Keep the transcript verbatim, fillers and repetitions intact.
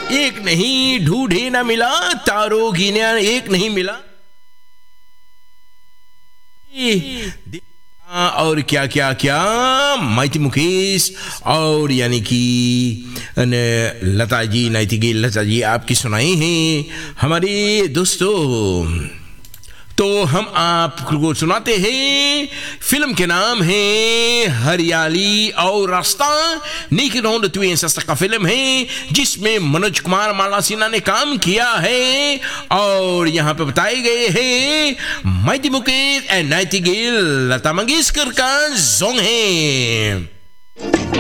एक नहीं ढूंढे ना मिला, तारों गिना एक नहीं मिला। और क्या क्या क्या माइती मुकेश और यानी कि लता जी, नाइटिंगेल लता जी आपकी सुनाई हैं हमारे दोस्तों। तो हम आपको सुनाते हैं, फिल्म के नाम है हरियाली और रास्ता। निकी रॉन्ड ट्वेंस का फिल्म है जिसमें मनोज कुमार माला सिन्हा ने काम किया है और यहाँ पे बताए गए हैं mighty Mukesh and Nightingale Lata Mangeshkar का सॉन्ग है।